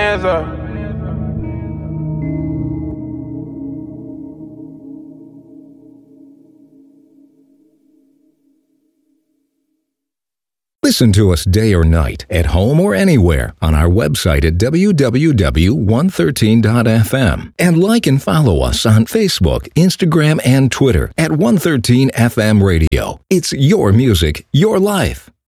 hands up. Listen to us day or night, at home or anywhere, on our website at www.113.fm. And like and follow us on Facebook, Instagram, and Twitter at 113 FM Radio. It's your music, your life.